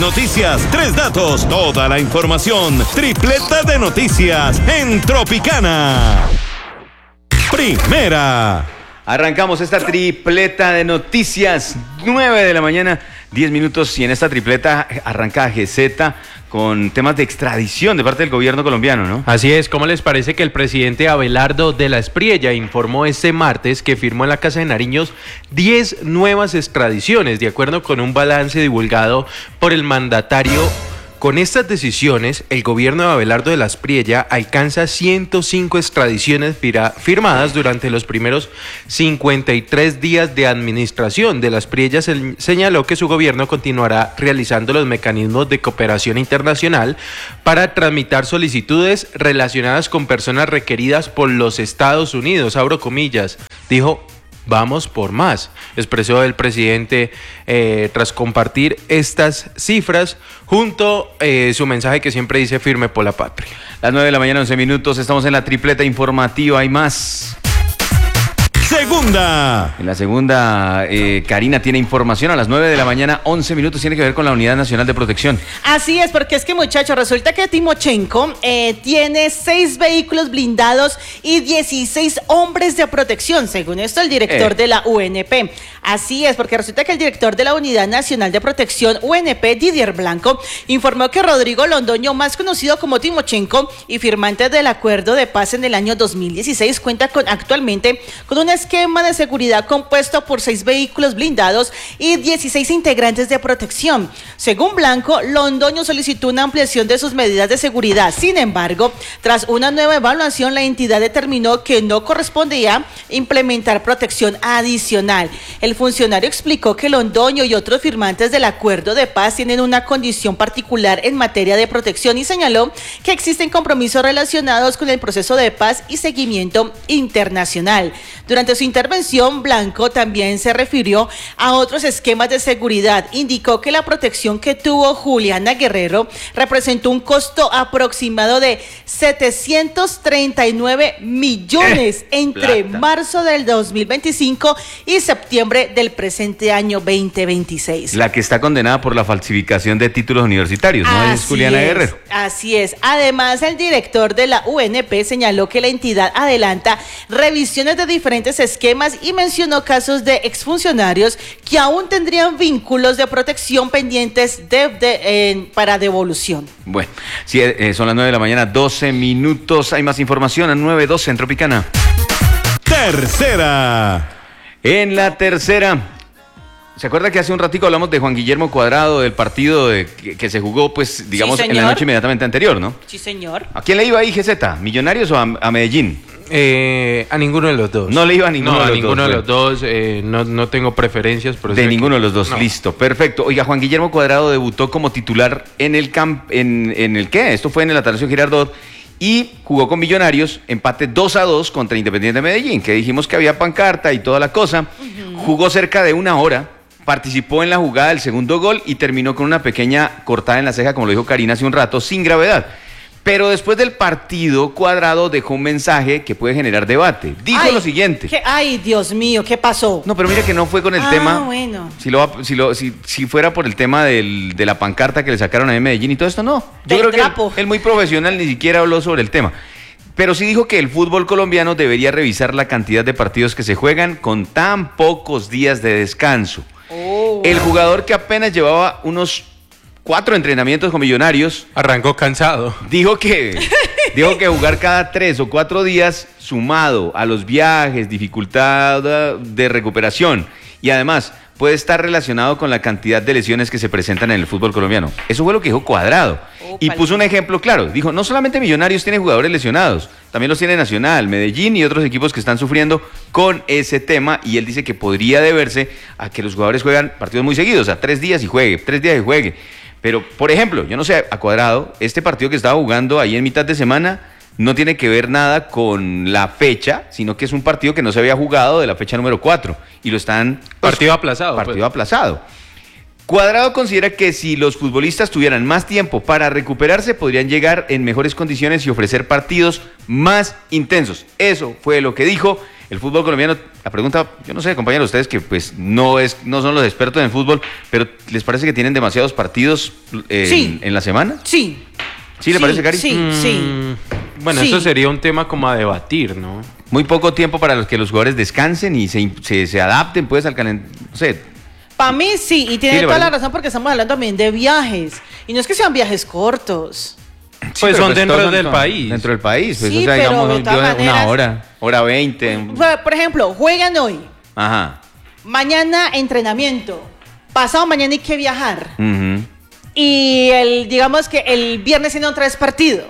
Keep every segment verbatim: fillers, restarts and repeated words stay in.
noticias, tres datos, toda la información. Tripleta de noticias en Tropicana. Primera. Arrancamos esta tripleta de noticias, nueve de la mañana, diez minutos, y en esta tripleta arranca G Z con temas de extradición de parte del gobierno colombiano, ¿no? Así es. ¿Cómo les parece que el presidente Abelardo de la Espriella informó este martes que firmó en la Casa de Nariños diez nuevas extradiciones, de acuerdo con un balance divulgado por el mandatario? Con estas decisiones, el gobierno de Abelardo de la Espriella alcanza ciento cinco extradiciones firmadas durante los primeros cincuenta y tres días de administración. De la Espriella se señaló que su gobierno continuará realizando los mecanismos de cooperación internacional para tramitar solicitudes relacionadas con personas requeridas por los Estados Unidos. Abro comillas, dijo: vamos por más, expresó el presidente eh, tras compartir estas cifras junto a eh, su mensaje que siempre dice firme por la patria. Las nueve de la mañana, once minutos, estamos en la tripleta informativa, hay más. Segunda. En la segunda, eh, Karina tiene información a las nueve de la mañana, once minutos, tiene que ver con la Unidad Nacional de Protección. Así es, porque es que, muchachos, resulta que Timochenko eh, tiene seis vehículos blindados y dieciséis hombres de protección, según esto el director eh. de la U N P. Así es, porque resulta que el director de la Unidad Nacional de Protección, U N P, Didier Blanco, informó que Rodrigo Londoño, más conocido como Timochenko y firmante del acuerdo de paz en el año dos mil dieciséis, cuenta con actualmente con una esquema de seguridad compuesto por seis vehículos blindados y dieciséis integrantes de protección. Según Blanco, Londoño solicitó una ampliación de sus medidas de seguridad. Sin embargo, tras una nueva evaluación, la entidad determinó que no correspondía implementar protección adicional. El funcionario explicó que Londoño y otros firmantes del acuerdo de paz tienen una condición particular en materia de protección y señaló que existen compromisos relacionados con el proceso de paz y seguimiento internacional. Durante su intervención, Blanco también se refirió a otros esquemas de seguridad. Indicó que la protección que tuvo Juliana Guerrero representó un costo aproximado de setecientos treinta y nueve millones eh, entre plata. marzo del dos mil veinticinco y septiembre del presente año veinte veintiséis. La que está condenada por la falsificación de títulos universitarios, ¿no? Así es Juliana es, Guerrero. Así es. Además, el director de la U N P señaló que la entidad adelanta revisiones de diferentes esquemas y mencionó casos de exfuncionarios que aún tendrían vínculos de protección pendientes de, de, eh, para devolución. Bueno, sí, eh, son las nueve de la mañana, doce minutos. Hay más información a nueve doce en Tropicana. Tercera. En la tercera, ¿se acuerda que hace un ratico hablamos de Juan Guillermo Cuadrado, del partido de, que, que se jugó, pues, digamos, sí, en la noche inmediatamente anterior, ¿no? Sí, señor. ¿A quién le iba ahí, G Z? ¿Millonarios o a, a Medellín? Eh, a ninguno de los dos. No le iba a ninguno no, de los a ninguno dos. de los dos, eh, no, no tengo preferencias. Por de ninguno de los dos, no. Listo, perfecto. Oiga, Juan Guillermo Cuadrado debutó como titular en el camp, en, en el ¿qué? Esto fue en el Atanasio Girardot y jugó con Millonarios, empate dos a dos contra Independiente de Medellín, que dijimos que había pancarta y toda la cosa. Uh-huh. Jugó cerca de una hora, participó en la jugada del segundo gol y terminó con una pequeña cortada en la ceja, como lo dijo Karina hace un rato, sin gravedad. Pero después del partido, Cuadrado dejó un mensaje que puede generar debate. Dijo ay, lo siguiente. ¿qué? Ay, Dios mío, ¿qué pasó? No, pero mira que no fue con el ah, tema. bueno. Si, lo, si, lo, si, si fuera por el tema del, de la pancarta que le sacaron a Medellín y todo esto, no. Yo del creo trapo. que él, él muy profesional ni siquiera habló sobre el tema. Pero sí dijo que el fútbol colombiano debería revisar la cantidad de partidos que se juegan con tan pocos días de descanso. Oh, wow. El jugador que apenas llevaba unos cuatro entrenamientos con Millonarios arrancó cansado. Dijo que, dijo que jugar cada tres o cuatro días, sumado a los viajes, dificultad de recuperación y además puede estar relacionado con la cantidad de lesiones que se presentan en el fútbol colombiano. Eso fue lo que dijo Cuadrado. Oh, y puso un ejemplo claro. Dijo, no solamente Millonarios tiene jugadores lesionados, también los tiene Nacional, Medellín y otros equipos que están sufriendo con ese tema. Y él dice que podría deberse a que los jugadores juegan partidos muy seguidos, a tres días y juegue, tres días y juegue. Pero, por ejemplo, yo no sé, a Cuadrado, este partido que estaba jugando ahí en mitad de semana no tiene que ver nada con la fecha, sino que es un partido que no se había jugado de la fecha número cuatro y lo están... Pues, partido aplazado. Partido pues. aplazado. Cuadrado considera que si los futbolistas tuvieran más tiempo para recuperarse, podrían llegar en mejores condiciones y ofrecer partidos más intensos. Eso fue lo que dijo el fútbol colombiano, la pregunta, yo no sé, compañeros, ustedes que pues no es, no son los expertos en fútbol, pero ¿les parece que tienen demasiados partidos eh, Sí. en, en la semana? Sí. ¿Sí le Sí, parece, Cari? Sí, sí. Mm, Bueno, Sí. eso sería un tema como a debatir, ¿no? Muy poco tiempo para los que los jugadores descansen y se, se, se adapten pues al calendario, no sé. Para mí sí, y tiene Sí, ¿le toda la parece? razón porque estamos hablando también de viajes. Y no es que sean viajes cortos. Pues pero son dentro todos del son país. Dentro del país, pues, Sí, o sea, pero digamos, de todas yo- maneras- una hora, hora veinte. Fue- Por ejemplo, juegan hoy, Ajá. mañana entrenamiento, pasado mañana hay que viajar. Ujú. Y el, digamos que el viernes tiene otra vez partido.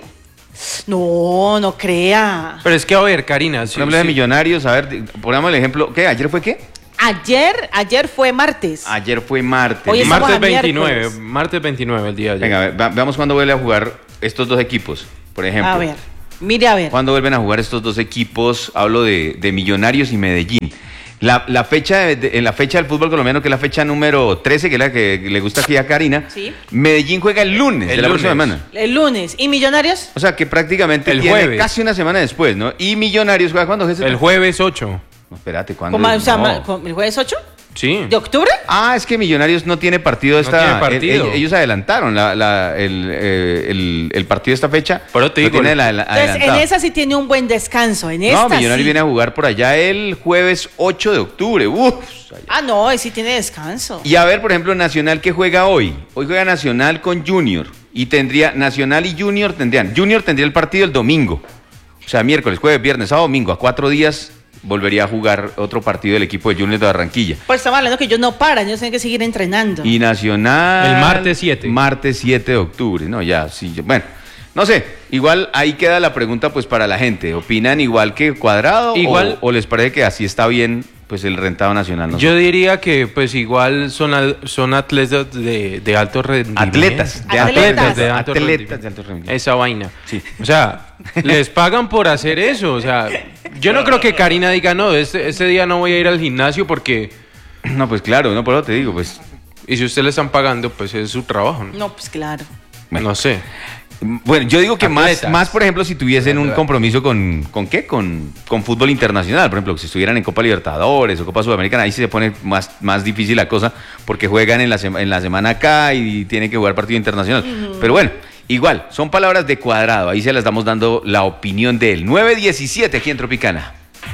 No, no crea. Pero es que, a ver, Karina, si, Por ejemplo, de si- Millonarios, a ver, di- pongamos el ejemplo, ¿qué? ¿Ayer fue qué? Ayer, ayer fue martes. Ayer fue martes. Hoy estamos martes a veintinueve, miércoles. martes veintinueve el día de ayer. Venga, a ver, va- veamos cuándo vuelven a jugar estos dos equipos, por ejemplo. A ver, mire a ver. ¿Cuándo vuelven a jugar estos dos equipos? Hablo de, de Millonarios y Medellín. La, la fecha de- de- en la fecha del fútbol colombiano, que es la fecha número trece, que es la que le gusta aquí a Karina, Sí. Medellín juega el lunes El de la lunes. próxima semana. El lunes. ¿Y Millonarios? O sea que prácticamente El tiene jueves. casi una semana después, ¿no? Y Millonarios juega cuándo, Jesús? El jueves ocho. No, espérate, ¿cuándo? ¿Cómo, o sea, No. ma- ¿El jueves ocho Sí. de octubre? Ah, es que Millonarios no tiene partido esta. tiene partido. el- el- ellos adelantaron la- la- el, eh, el- el partido de esta fecha. Pero te lo digo, tiene la- la- Entonces, adelantado. en esa sí tiene un buen descanso. En esta No, Millonarios sí. viene a jugar por allá el jueves ocho de octubre. Uf. Ah, no, ahí sí tiene descanso. Y a ver, por ejemplo, Nacional que juega hoy. Hoy juega Nacional con Junior. Y tendría, Nacional y Junior tendrían. Junior tendría el partido el domingo. O sea, miércoles, jueves, viernes, sábado, domingo. A cuatro días volvería a jugar otro partido del equipo de Junior de Barranquilla. Pues estamos hablando que ellos no paran, ellos tienen que seguir entrenando. Y Nacional. El martes siete. Martes siete de octubre. No, ya, sí. yo- bueno, no sé. Igual ahí queda la pregunta, pues, para la gente. ¿Opinan igual que Cuadrado? Igual- O, o les parece que así está bien, pues, el rentado nacional? No sé. Yo diría que pues igual son, al- son atletas de, de alto rendimiento. Atletas. De Atletas. alto, de alto atletas rendimiento. de alto rendimiento. Esa vaina. Sí. O sea, les pagan por hacer eso. O sea, yo no creo que Karina diga, no, este, este día no voy a ir al gimnasio porque... No, pues claro, no, por eso te digo, pues. Y si usted le están pagando, pues es su trabajo, ¿no? No, pues claro. Bueno. No sé. Bueno, yo digo que más, Atletas. más, por ejemplo, si tuviesen un Verdad. compromiso con, ¿con qué? Con, con fútbol internacional, por ejemplo, si estuvieran en Copa Libertadores o Copa Sudamericana, ahí sí se pone más, más difícil la cosa, porque juegan en la, sema- en la semana acá y tienen que jugar partido internacional. Pero bueno, igual, son palabras de Cuadrado, ahí se las estamos dando la opinión de él. nueve diecisiete aquí en Tropicana.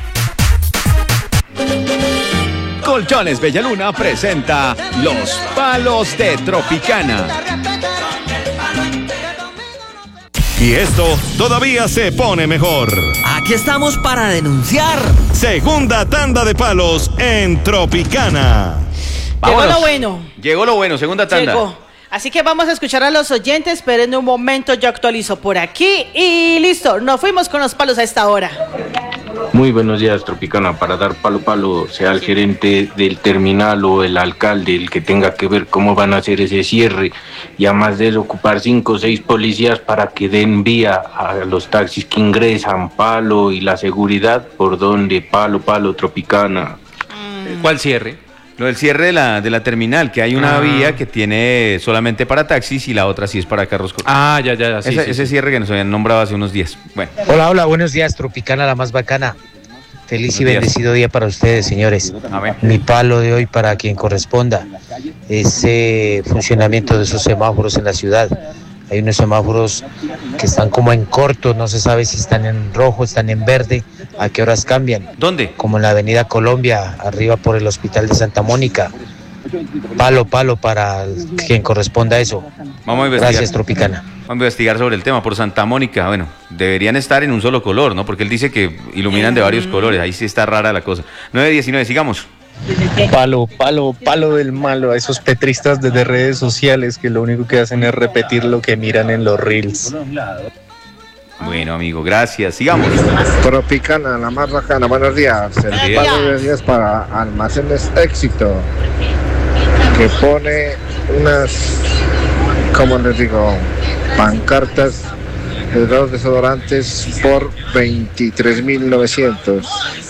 Colchones Bellaluna presenta Los Palos de Tropicana. Y esto todavía se pone mejor. Aquí estamos para denunciar. Segunda tanda de palos en Tropicana. Llegó Vámonos. lo bueno. Llegó lo bueno, segunda tanda. Llegó. Así que vamos a escuchar a los oyentes, pero en un momento yo actualizo por aquí y listo, nos fuimos con los palos a esta hora. Muy buenos días, Tropicana. Para dar palo palo, sea el gerente del terminal o el alcalde el que tenga que ver cómo van a hacer ese cierre, y además de eso, ocupar cinco o seis policías para que den vía a los taxis que ingresan, palo, y la seguridad por donde, palo palo, Tropicana. ¿Cuál cierre? Lo del cierre de la, de la terminal, que hay una Ah. vía que tiene solamente para taxis y la otra sí es para carros. co- Ah, ya, ya, ya. Sí, Ese, sí, ese sí. cierre que nos habían nombrado hace unos días. Bueno, Hola, hola, buenos días, Tropicana, la más bacana. Feliz y Buenos días. bendecido día para ustedes, señores. a ver. Mi palo de hoy para quien corresponda es eh, funcionamiento de esos semáforos en la ciudad. Hay unos semáforos que están como en corto, no se sabe si están en rojo, están en verde, a qué horas cambian. ¿Dónde? Como en la avenida Colombia, arriba por el Hospital de Santa Mónica. Palo, palo para quien corresponda a eso. Vamos a investigar. Gracias, Tropicana. Vamos a investigar sobre el tema por Santa Mónica. Bueno, deberían estar en un solo color, ¿no? Porque él dice que iluminan de varios colores. Ahí sí está rara la cosa. nueve diecinueve, sigamos. Palo, palo, palo del malo a esos petristas desde redes sociales que lo único que hacen es repetir lo que miran en los reels. Bueno, amigo, gracias. Sigamos. Tropicana, la más bacana, buenos días. El Buenos días. palo de días para Almacenes Éxito, que pone unas, ¿cómo les digo? Pancartas de dos desodorantes por veintitrés mil novecientos.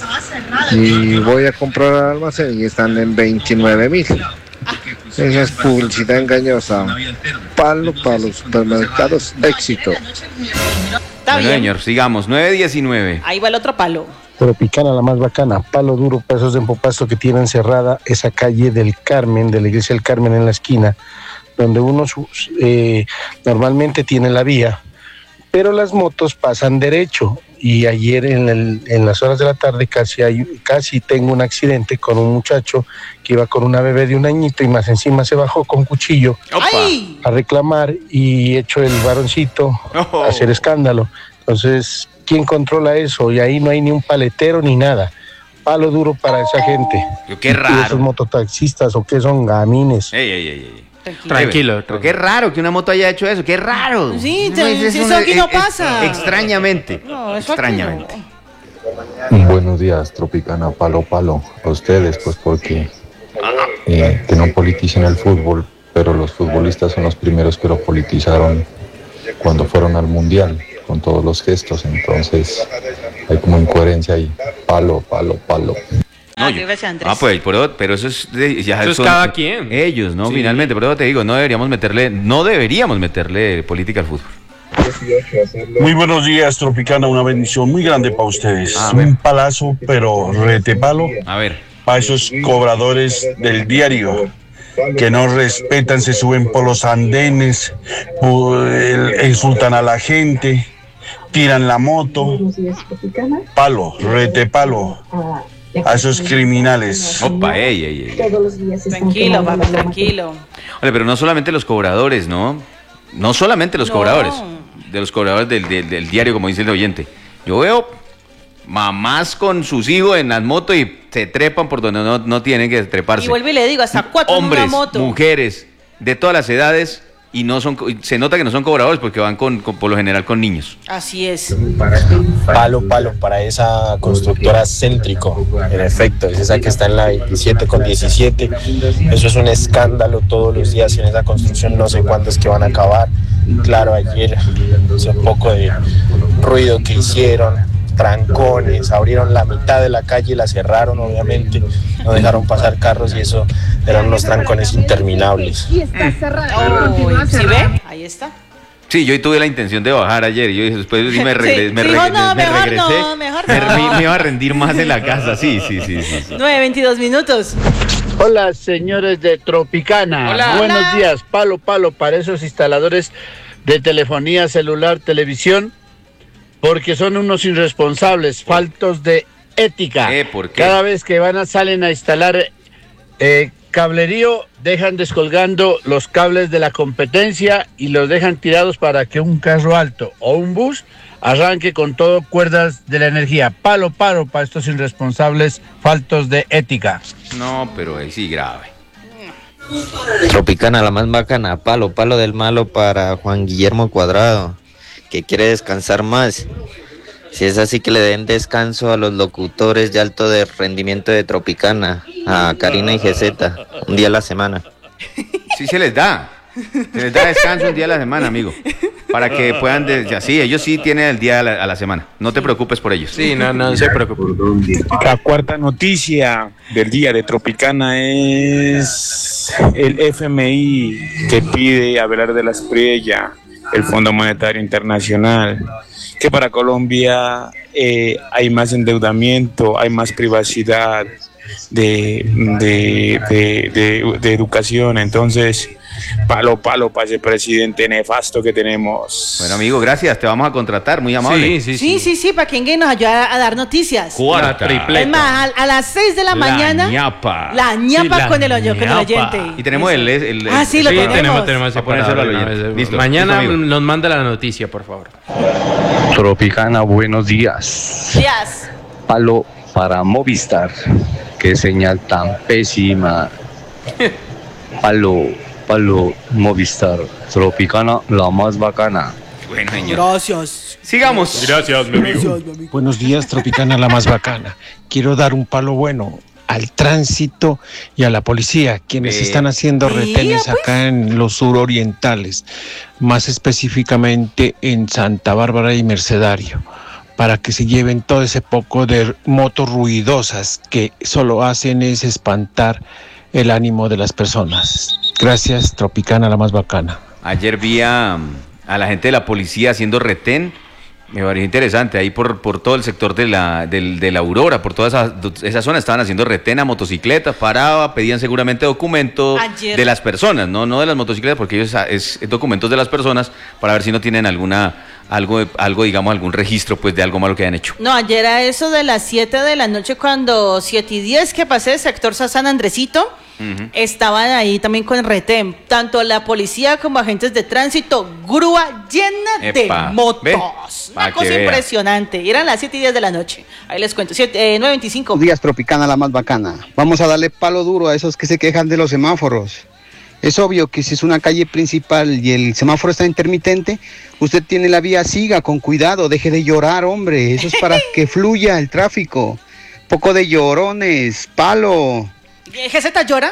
Y voy a comprar al almacén y están en veintinueve mil. Esa es publicidad engañosa. Palo para los supermercados Éxito. Está Bueno, bien. señor, sigamos. nueve diecinueve. Ahí va el otro palo. Tropicana, la más bacana, palo duro, pesos de empopasto que tienen cerrada esa calle del Carmen, de la iglesia del Carmen en la esquina, donde uno eh, normalmente tiene la vía, pero las motos pasan derecho. Y ayer en, el, en las horas de la tarde casi, hay, casi tengo un accidente con un muchacho que iba con una bebé de un añito y más encima se bajó con cuchillo ¡Ay! a reclamar y hecho el varoncito Oh. a hacer escándalo. Entonces, ¿quién controla eso? Y ahí no hay ni un paletero ni nada. Palo duro para esa gente. Qué ¿Y raro. esos mototaxistas o qué son gamines? Ey, ey, ey, ey. Tranquilo. Pero qué raro que una moto haya hecho eso, qué raro. Sí, No, te- es si un- eso aquí no es- es- pasa. Extrañamente. No, eso aquí no. extrañamente. Buenos días, Tropicana, palo palo. A ustedes, pues porque eh, que no politicen el fútbol, pero los futbolistas son los primeros que lo politizaron cuando fueron al Mundial, con todos los gestos, entonces hay como incoherencia ahí. Palo, palo, palo. No, Ah, yo- gracias, Andrés. ah, pues, pero, pero eso es, de- ya Eso es son cada quien. Ellos, ¿no? Sí. Finalmente, pero te digo, no deberíamos meterle, no deberíamos meterle política al fútbol. Muy buenos días, Tropicana, una bendición muy grande para ustedes. Ah, Un palazo, pero rete palo A ver, para esos cobradores del diario que no respetan, se suben por los andenes, pu- el- insultan a la gente, tiran la moto. Palo, rete palo a esos criminales. opa, ey, ey, ey. Tranquilo, papi, tranquilo. Oye, pero no solamente los cobradores, ¿no? No solamente los No. cobradores, de los cobradores del, del- del diario, como dice el oyente. Yo veo mamás con sus hijos en las motos y se trepan por donde no, no tienen que treparse. Y vuelvo y le digo, hasta cuatro Hombres, en una moto. mujeres, de todas las edades, y no son, co- se nota que no son cobradores porque van con, con- por lo general con niños. Así es. Palo, palo para esa constructora Céntrico. En efecto, es esa que está en la veintisiete con diecisiete. Eso es un escándalo todos los días en esa construcción. No sé cuándo es que van a acabar. Claro, ayer hizo un poco de ruido que hicieron, trancones, abrieron la mitad de la calle y la cerraron, obviamente. No dejaron pasar carros y eso eran unos trancones interminables. Oh, ¿sí ve? Ahí está. Sí, yo tuve la intención de bajar ayer y yo dije, después sí me, regre- Sí, me, dijo, regre- no, me mejor regresé. no, mejor me, no. me iba a rendir más en la casa, sí, sí, sí, sí. sí. nueve veintidós minutos. Hola, señores de Tropicana. Hola. Buenos Hola. días. Palo, palo para esos instaladores de telefonía celular, televisión, porque son unos irresponsables, faltos de ética. Eh, ¿por qué? Cada vez que van a salen a instalar eh, cablerío, dejan descolgando los cables de la competencia y los dejan tirados para que un carro alto o un bus arranque con todo cuerdas de la energía. Palo, palo para estos irresponsables, faltos de ética. No, pero ahí sí grave. Tropicana, la más bacana, palo, palo del malo para Juan Guillermo Cuadrado, que quiere descansar más. Si es así, que le den descanso a los locutores de alto de rendimiento de Tropicana, a Karina y G Z, un día a la semana. Sí se les da. Se les da descanso un día a la semana, amigo. Para que puedan, de- ya, sí, ellos sí tienen el día a la, a la semana. No te preocupes por ellos. Sí, no, no se preocupe. La cuarta noticia del día de Tropicana es el F M I que pide a Abelardo de la Espriella, el Fondo Monetario Internacional, que para Colombia eh, hay más endeudamiento, hay más privacidad de, de, de, de, de educación. Entonces, palo, palo para ese presidente nefasto que tenemos. Bueno, amigo, gracias. Te vamos a contratar, muy amable. Sí, Sí, sí, sí, para que alguien nos ayude a, a dar noticias. Cuarta. Es más, a, a las seis de la, mañana. ñapa. La ñapa Sí, la con el hoyo, con el ñapa. oyente. Y tenemos el, el, el- Ah, sí, lo Sí, tenemos. tenemos, tenemos Para ponérselo separado al de una oyente. vez. Listo, Mañana listo, amigo. nos manda la noticia, por favor. Tropicana, buenos días. Días. Palo para Movistar. Qué señal tan pésima. Palo, palo, Movistar. Tropicana, la más bacana. Bueno, señor. Gracias. Sigamos. Gracias, mi amigo. Buenos días, Tropicana, la más bacana. Quiero dar un palo bueno al tránsito y a la policía, quienes Ve. están haciendo Mira, retenes pues. acá en los surorientales, más específicamente en Santa Bárbara y Mercedario, para que se lleven todo ese poco de motos ruidosas que solo hacen es espantar el ánimo de las personas. Gracias, Tropicana, la más bacana. Ayer vi a, a la gente de la policía haciendo retén Me pareció interesante, ahí por, por todo el sector de la, del, de la Aurora, por toda esa, esa zona estaban haciendo retén a motocicletas, paraba, pedían seguramente documentos Ayer. de las personas, no, no de las motocicletas, porque ellos es, es documentos de las personas para ver si no tienen alguna, algo, algo, digamos, algún registro pues de algo malo que hayan hecho. No, ayer a eso de las siete de la noche, cuando siete y diez que pasé, sector San Andresito, uh-huh. estaban ahí también con retén, tanto la policía como agentes de tránsito, grúa llena Epa, de motos. ¿ve? Una cosa impresionante. Y eran las siete y diez de la noche. Ahí les cuento. nueve veinticinco. Buenos días, Tropicana, la más bacana. Vamos a darle palo duro a esos que se quejan de los semáforos. Es obvio que si es una calle principal y el semáforo está intermitente, usted tiene la vía, siga con cuidado, deje de llorar, hombre. Eso es para que fluya el tráfico. Poco de llorones, palo. ¿G Z llora?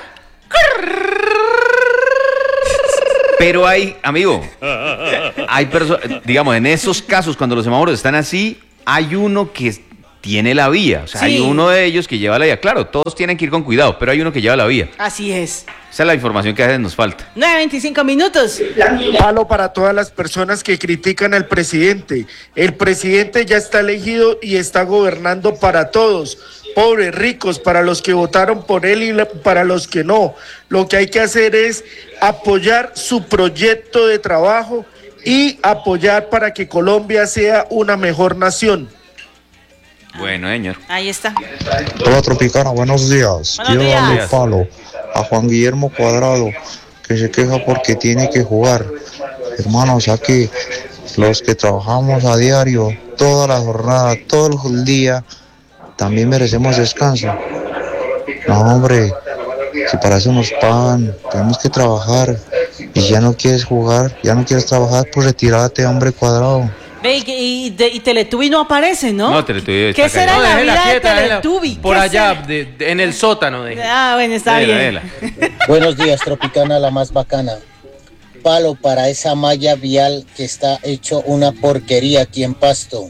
Pero hay, amigo, hay personas, digamos, en esos casos, cuando los semáforos están así, hay uno que tiene la vía. O sea, sí. hay uno de ellos que lleva la vía. Claro, todos tienen que ir con cuidado, pero hay uno que lleva la vía. Así es. Esa es la información que a veces nos falta. nueve veinticinco minutos. Palo para todas las personas que critican al presidente. El presidente ya está elegido y está gobernando para todos. Pobres, ricos, para los que votaron por él y para los que no. Lo que hay que hacer es apoyar su proyecto de trabajo y apoyar para que Colombia sea una mejor nación. Bueno, señor. Ahí está. Hola, Tropicana, buenos días. Buenos Quiero días. darle palo a Juan Guillermo Cuadrado, que se queja porque tiene que jugar. Hermanos, aquí los que trabajamos a diario, toda la jornada, todo el día, también merecemos descanso. No, hombre, si para eso nos pagan, tenemos que trabajar. Y ya no quieres jugar, ya no quieres trabajar, pues retírate, hombre, Cuadrado. Ve, y, y, de, y Teletubby no aparece, ¿no? No, Teletubby ¿Qué será No, la déjela vida quieta, de déjela Teletubby? por ¿Qué allá, será? de- de- en el sótano. De... Ah, bueno, está Déjela, bien. Buenos días, Tropicana, la más bacana. Palo para esa malla vial que está hecho una porquería aquí en Pasto.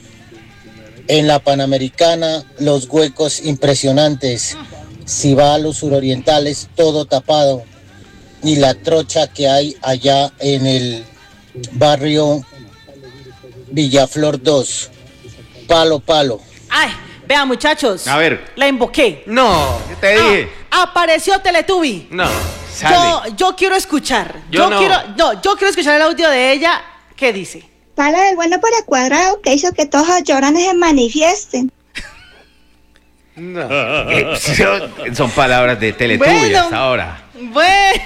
En la Panamericana, los huecos impresionantes. Si va a los surorientales, todo tapado. Y la trocha que hay allá en el barrio Villaflor dos. Palo, palo. Ay, vean, muchachos. A ver. La invoqué. No. ¿Qué te dije? Ah, apareció Teletubby. No. Yo, yo quiero escuchar. Yo no. quiero, no, yo quiero escuchar el audio de ella. ¿Qué dice? Palo del bueno para Cuadrado, que hizo que todos los llorones se manifiesten. No. Eh, son, son palabras de Teletubby Bueno. hasta ahora. Bueno.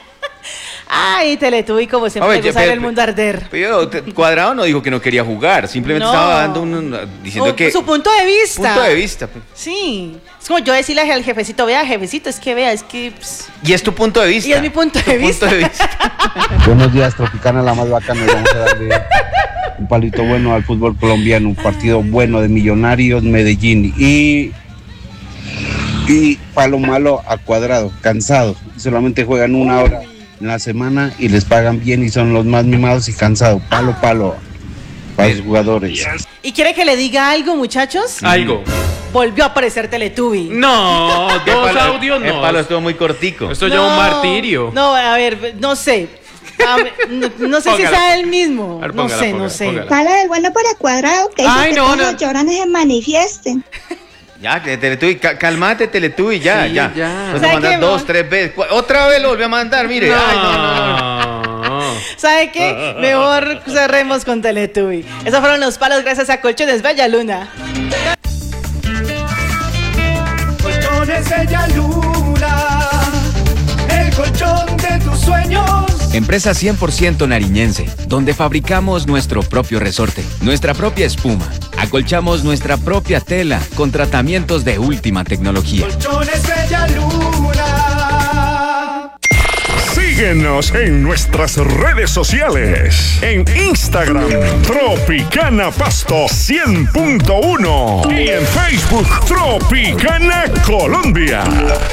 Ay, Teletubby, como siempre, Oye, le gusta ver pe- el mundo arder. Pero te- Cuadrado no dijo que no quería jugar, simplemente No. estaba dando un, un- diciendo O- que su punto de vista. punto de vista. pe. Sí. Es como yo decirle al jefecito, vea, jefecito, es que vea, es que... ps, Y es tu punto de vista. y es mi punto de Tu vista. punto de vista. Buenos días, Tropicana, la más bacana. Vamos a darle un palito bueno al fútbol colombiano, un partido bueno de Millonarios, Medellín y, y palo malo a Cuadrado, cansado. Solamente juegan una hora en la semana y les pagan bien y son los más mimados y cansados. Palo, palo para los jugadores. ¿Y quiere que le diga algo, muchachos? Algo. Volvió a aparecer Teletubby. No, El dos palo- audios El no. palo estuvo muy cortico. Esto ya es un martirio. No, a ver, no sé. A ver, no, no sé si Póngala. sea el mismo. A ver, no póngala, sé, no póngala, sé. póngala. Palo del bueno para Cuadrado, que hizo Ay, que no, todos no. los llorones se manifiesten. Ya, que Teletubby, ca- calmate Teletubby, ya, Sí, ya. ya. Pues ¿Sabe lo mandas qué, dos, mo? tres veces. Cu- Otra vez lo volvió a mandar, mire. Ay, no, no, no. ¿Sabe qué? Mejor cerremos con Teletubby. Esos fueron los palos gracias a Colchones Bella Luna. Colchones Bella Luna, el colchón de tus sueños. Empresa cien por ciento nariñense, donde fabricamos nuestro propio resorte, nuestra propia espuma. Acolchamos nuestra propia tela con tratamientos de última tecnología. Colchones Bella Luna. Síguenos en nuestras redes sociales. En Instagram, Tropicana Pasto cien punto uno. Y en Facebook, Tropicana Colombia.